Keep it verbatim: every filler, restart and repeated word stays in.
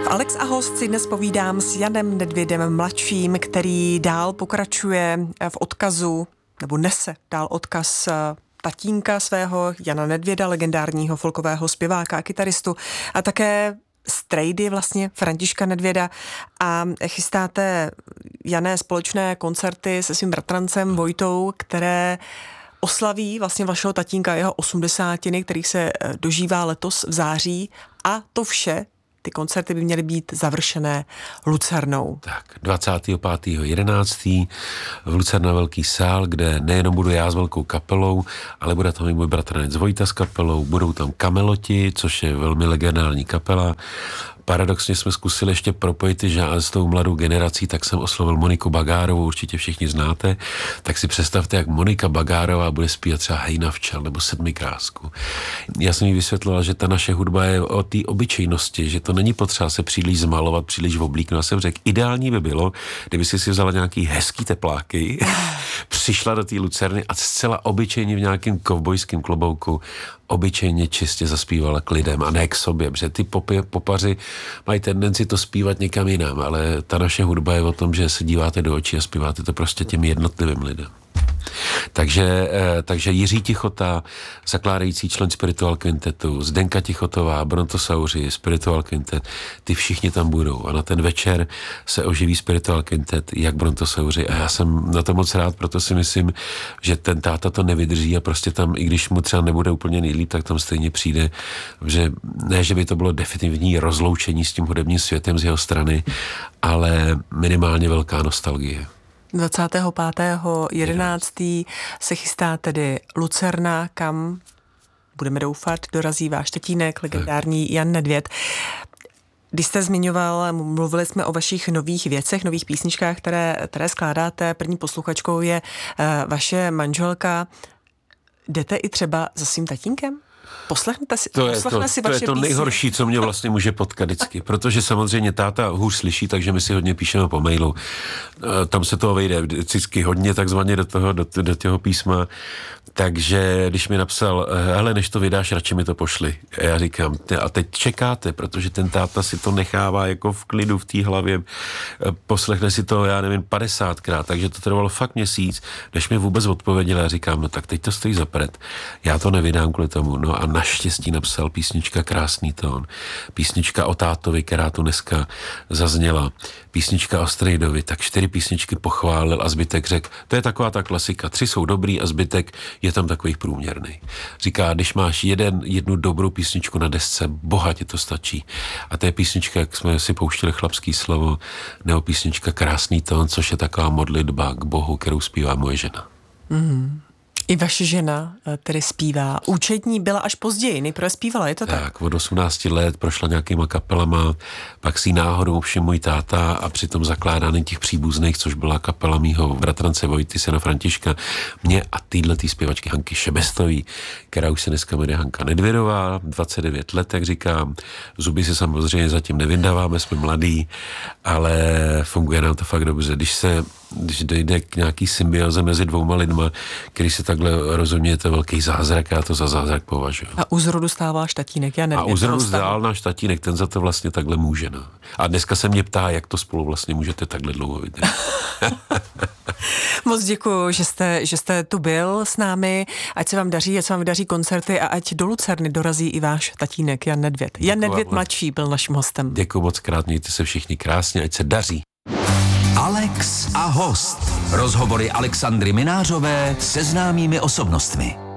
Alex a host si dnes povídám s Janem Nedvědem mladším, který dál pokračuje v odkazu, nebo nese dál odkaz tatínka svého, Jana Nedvěda, legendárního folkového zpěváka a kytaristu, a také strejdy vlastně Františka Nedvěda, a chystáte, Jané, společné koncerty se svým bratrancem Vojtou, které oslaví vlastně vašeho tatínka jeho osmdesátiny, kterých se dožívá letos v září, a to vše, ty koncerty by měly být završené Lucernou. Tak, dvacátého pátého jedenáctého v Lucerna velký sál, kde nejenom budu já s velkou kapelou, ale bude tam i můj bratranec Vojta s kapelou, budou tam Kameloti, což je velmi legendární kapela. Paradoxně jsme zkusili ještě propojit ty žád s tou mladou generací, tak jsem oslovil Moniku Bagárovou, určitě všichni znáte, tak si představte, jak Monika Bagárová bude zpívat třeba Hejna včel nebo Sedmikrásku. Já jsem jí vysvětlila, že ta naše hudba je o té obyčejnosti, že to není potřeba se příliš zmalovat, příliš oblíknout. Já jsem řekl, ideální by bylo, kdyby si si vzala nějaký hezký tepláky, přišla do té Lucerny a zcela obyčejně v nějakém kovbojském klobouku obyčejně čistě zaspívala k lidem a ne k sobě, protože ty popi, popaři mají tendenci to zpívat někam jinam, ale ta naše hudba je o tom, že se díváte do očí a zpíváte to prostě těm jednotlivým lidem. Takže, takže Jiří Tichota, zakládající člen Spiritual Quintetu, Zdenka Tichotová, Brontosauři, Spiritual Quintet, ty všichni tam budou a na ten večer se oživí Spiritual Quintet jak Brontosauři a já jsem na to moc rád, proto si myslím, že ten táta to nevydrží a prostě tam, i když mu třeba nebude úplně nejlíp, tak tam stejně přijde, že ne, že by to bylo definitivní rozloučení s tím hudebním světem z jeho strany, ale minimálně velká nostalgie. dvacátého pátého jedenáctého se chystá tedy Lucerna, kam, budeme doufat, dorazí váš tatínek, legendární Jan Nedvěd. Když jste zmiňoval, mluvili jsme o vašich nových věcech, nových písničkách, které, které skládáte. První posluchačkou je uh, vaše manželka. Jdete i třeba za svým tatínkem? Poslechnete si, to je poslechne to, si to, vaše je to nejhorší, co mě vlastně může potkat vždycky, protože samozřejmě táta hůř slyší, takže my si hodně píšeme po mailu. Tam se toho vejde vždycky hodně takzvaně do toho, do, do těho písma, takže když mi napsal, hele, než to vydáš, radši mi to pošli. A já říkám, a teď čekáte, protože ten táta si to nechává jako v klidu v té hlavě, poslechne si to, já nevím, padesátkrát, takže to trvalo fakt měsíc, než mi vůbec odpověděl. Já říkám, no tak teď to stojí za prd. Já to nevydám kvůli tomu. No a naštěstí napsal písnička Krásný tón, písnička o tátovi, která tu dneska zazněla, písnička o strejdovi, tak čtyři písničky pochválil a zbytek řekl, to je taková ta klasika, tři jsou dobrý a zbytek je tam takových průměrný. Říká, když máš jeden, jednu dobrou písničku na desce, bohatě to stačí. A to je písnička, jak jsme si pouštili Chlapský slovo, nebo písnička Krásný tón, což je taková modlitba k Bohu, kterou zpívá moje žena. Mm. I vaše žena tedy zpívá. Účetní byla až později, nejprve zpívala, je to tak? Tak, od osmnácti let prošla nějakýma kapelama, pak si náhodou všim můj táta a při tom zakládání těch příbuzných, což byla kapela mýho bratrance Vojty, syna Františka, mě a týhletý zpěvačky Hanky Šebestový, která už se dneska jmenuje Hanka Nedvědová, dvacet devět let, jak říkám, zuby si samozřejmě zatím nevyndáváme, jsme mladí, ale funguje nám to fakt dobře. Když se když dojde k nějaký symbioze mezi dvouma lidma, který se takhle rozumí, je to velký zázrak, já to za zázrak považuji. A u zrodu stál váš tatínek, já nevím. A u zrodu stál náš tatínek, ten za to vlastně takhle může. No. A dneska se mě ptá, jak to spolu vlastně můžete takhle dlouho vydržet. Moc děkuju, že jste, že jste tu byl s námi, ať se vám daří, ať se vám daří koncerty a ať do Lucerny dorazí i váš tatínek Jan Nedvěd. Děkuju, Jan Nedvěd mladší byl naším hostem. Děkuji moc krát, mějte se všichni krásně, ať se daří. Alex a host. Rozhovory Alexandry Minářové se známými osobnostmi.